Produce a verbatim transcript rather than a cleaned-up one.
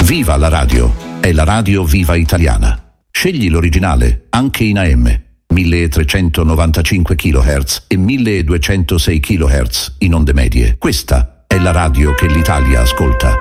Viva la radio! È la radio viva italiana. Scegli l'originale, anche in A M. milletrecentonovantacinque chilohertz e milleduecentosei chilohertz in onde medie. Questa è la radio che l'Italia ascolta.